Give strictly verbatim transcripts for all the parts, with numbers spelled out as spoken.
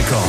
Vaňkom.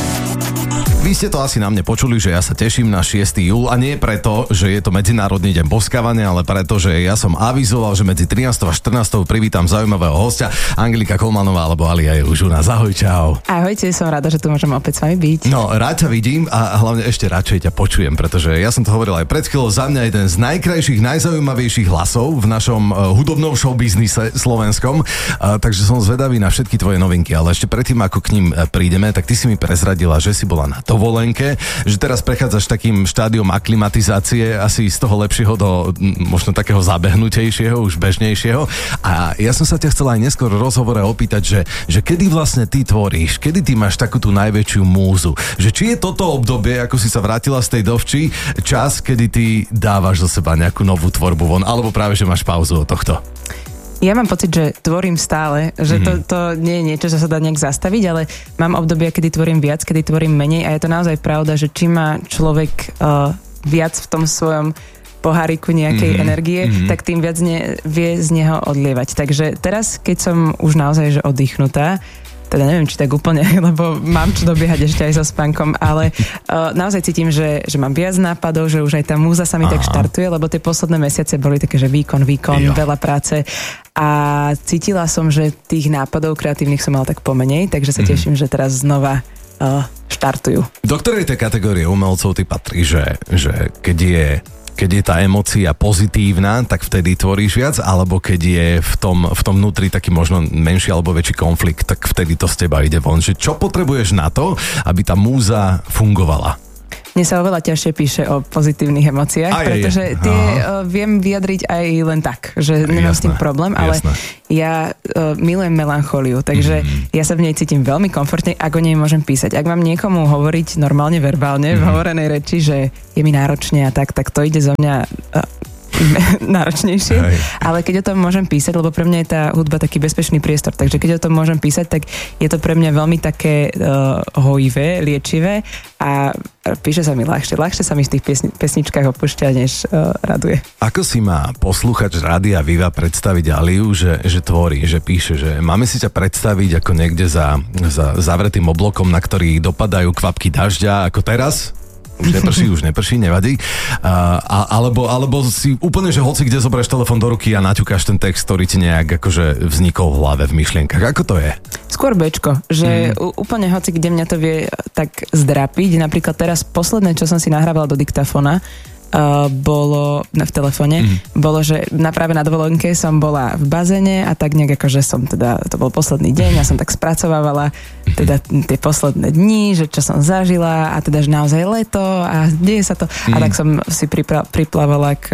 Vy ste to asi na mne počuli, že ja sa teším na šiesteho júla a nie preto, že je to Medzinárodný deň boskávania, ale preto, že ja som avizoval, že medzi trinásteho a štrnásteho privítam zaujímavého hostia Angelika Kolmanová alebo Alia je už u nás. Ahoj, čau. Ahojte, som rada, že tu môžem opäť s vami byť. No, rád ťa vidím a hlavne ešte radšej ťa počujem, pretože ja som to hovoril aj pred chvíľou, za mňa jeden z najkrajších, najzaujímavejších hlasov v našom uh, hudobnom showbiznise slovenskom, uh, takže som zvedavý na všetky tvoje novinky, ale ešte predtým, ako k ním uh, prídeme, tak ty si mi prezradila, že si bola na dovolenke, že teraz prechádzaš takým štádiom aklimatizácie, asi z toho lepšieho do m, možno takého zabehnutejšieho, už bežnejšieho. A ja som sa ťa chcela aj neskôr v rozhovore opýtať, že, že kedy vlastne ty tvoríš, kedy ty máš takú tú najväčšiu múzu, že či je toto obdobie, ako si sa vrátila z tej dovči, čas, kedy ty dávaš do seba nejakú novú tvorbu von, alebo práve, že máš pauzu od tohto? Ja mám pocit, že tvorím stále, že mm-hmm. to, to nie je niečo, čo sa dá nejak zastaviť, ale mám obdobia, kedy tvorím viac, kedy tvorím menej a je to naozaj pravda, že čím má človek uh, viac v tom svojom poháriku nejakej mm-hmm. energie, mm-hmm. tak tým viac ne, vie z neho odlievať. Takže teraz, keď som už naozaj že oddychnutá, teda neviem, či tak úplne, lebo mám čo dobiehať ešte aj so spánkom, ale uh, naozaj cítim, že, že mám viac nápadov, že už aj tá múza sa mi Aha. tak štartuje, lebo tie posledné mesiace boli také, že výkon, výkon, jo. veľa práce a cítila som, že tých nápadov kreatívnych som mala tak pomenej, takže sa teším, mm. že teraz znova uh, štartujú. Do ktorej tej kategórie umelcov ty patrí, že, že keď je keď je tá emócia pozitívna, tak vtedy tvoríš viac, alebo keď je v tom, v tom vnútri taký možno menší alebo väčší konflikt, tak vtedy to z teba ide von. Že čo potrebuješ na to, aby tá múza fungovala? Mne sa oveľa ťažšie píše o pozitívnych emóciách, aj, pretože tie uh, viem vyjadriť aj len tak, že nemám jasné, s tým problém, ale jasné. ja uh, milujem melanchóliu, takže mm. ja sa v nej cítim veľmi komfortne, ak o nej môžem písať. Ak mám niekomu hovoriť normálne, verbálne, mm. v hovorenej reči, že je mi náročne a tak, tak to ide zo mňa uh, náročnejšie, Hej. ale keď o tom môžem písať, lebo pre mňa je tá hudba taký bezpečný priestor, takže keď o tom môžem písať, tak je to pre mňa veľmi také uh, hojivé, liečivé a píše sa mi ľahšie. Ľahšie sa mi v tých piesni, pesničkách opúšťa, než uh, raduje. Ako si má posluchač Rádia Viva predstaviť Aliu, že, že tvorí, že píše, že máme si ťa predstaviť ako niekde za, za zavretým oblokom, na ktorý dopadajú kvapky dažďa, ako teraz? Už neprší, už neprší, nevadí. Uh, a, alebo, alebo si úplne, že hoci kde zoberieš telefón do ruky a naťukáš ten text, ktorý ti nejak akože vznikol v hlave, v myšlienkach. Ako to je? Skôr Bčko, že mm. úplne hoci kde mňa to vie tak zdrapiť. Napríklad teraz posledné, čo som si nahrávala do diktafóna, Uh, bolo v telefóne, mm. bolo, že na, práve na dovolenke som bola v bazéne a tak nejak akože som teda, to bol posledný deň a som tak spracovávala teda tie posledné dni, že čo som zažila a teda, že naozaj leto a deje sa to mm. a tak som si pripra- priplávala k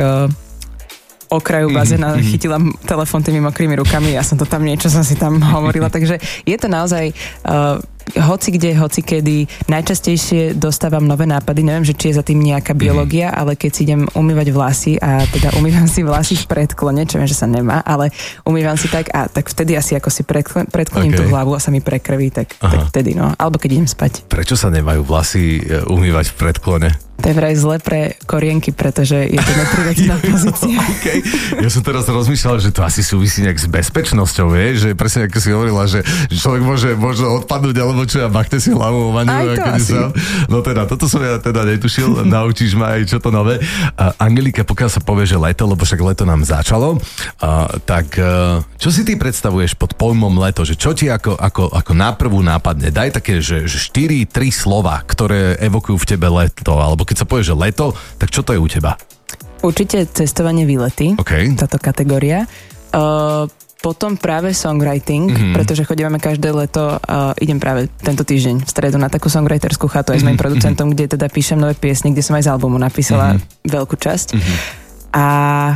uh, okraju bazéna, mm. chytila telefón tými mokrými rukami a som to tam niečo som si tam hovorila, takže je to naozaj uh, hoci kde, hoci kedy, najčastejšie dostávam nové nápady, neviem, že či je za tým nejaká biológia, mm. ale keď si idem umývať vlasy a teda umývam si vlasy v predklone, čo viem, že sa nemá, ale umývam si tak a tak vtedy asi ako si predkl- predkloním okay. tú hlavu a sa mi prekrví, tak, tak vtedy, no. Alebo keď idem spať. Prečo sa nemajú vlasy umývať v predklone? To je vraj zle pre korienky, pretože je to neprirodzená pozícia. Okay. Ja som teraz rozmýšľal, že to asi súvisí nejak s bezpečnosťou, vie? Že presne ako si hovorila, že človek môže, môže odpadnúť alebo čo ja bachne si hlavu o vaniu. Aj to asi. Sa... No teda, toto som ja teda netušil, naučíš ma aj čo to nové. Uh, Angelika, pokiaľ sa povie, že leto, lebo však leto nám začalo, uh, tak uh, čo si ty predstavuješ pod pojmom leto? Že čo ti ako, ako, ako náprvu nápadne? Daj také, že, že štyri tri slova, ktoré evokujú v tebe leto, alebo keď sa povie, že leto, tak čo to je u teba? Určite cestovanie, výlety, okay. táto kategória. Uh, potom práve songwriting, mm-hmm. pretože chodívame každé leto, uh, idem práve tento týždeň v stredu na takú songwriterskú chatu aj s mojím mm-hmm. producentom, kde teda píšem nové piesne, kde som aj z albumu napísala mm-hmm. veľkú časť. Mm-hmm. A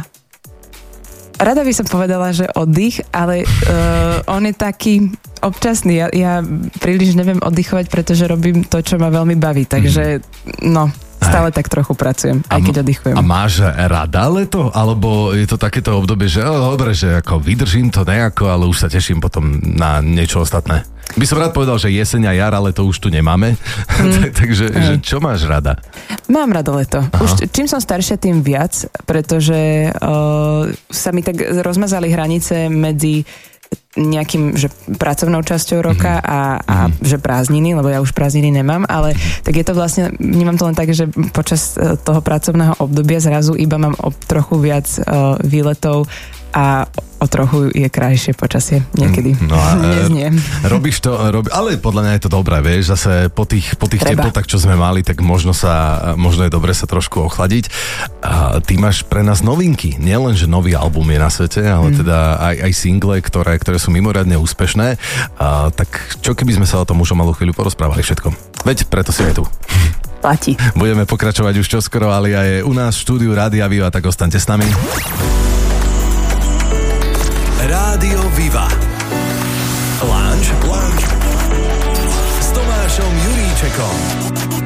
rada by som povedala, že oddych, ale uh, on je taký občasný. Ja, ja príliš neviem oddychovať, pretože robím to, čo ma veľmi baví, takže no... Stále tak trochu pracujem, aj keď oddychujem. A máš rada leto? Alebo je to takéto obdobie, že oh, dobre, že ako vydržím to nejako, ale už sa teším potom na niečo ostatné? By som rád povedal, že jeseň a jar, ale to už tu nemáme. Mm. Takže že čo máš rada? Mám rada leto. Aha. Už čím som staršia, tým viac, pretože uh, sa mi tak rozmazali hranice medzi nejakým, že pracovnou časťou roka a, a mm. že prázdniny, lebo ja už prázdniny nemám, ale tak je to vlastne, vnímam to len tak, že počas toho pracovného obdobia zrazu iba mám o trochu viac uh, výletov a o trochu je krajšie počasie niekedy. No a dnes nie. Robíš to, rob... ale podľa mňa je to dobré, vieš, zase po tých, po tých teplotách, čo sme mali, tak možno sa, možno je dobre sa trošku ochladiť. A ty máš pre nás novinky, nielen, že nový album je na svete, ale mm. teda aj, aj single, ktoré, ktoré sú mimoriadne úspešné. A, tak čo keby sme sa o tom už o malú chvíľu porozprávali všetko? Veď preto si aj tu. Platí. Budeme pokračovať už čoskoro, ale je u nás v štúdiu Rádia Viva, tak ostaňte s nami. Rádio Viva. Lunch, lunch s Tomášom Juríčekom.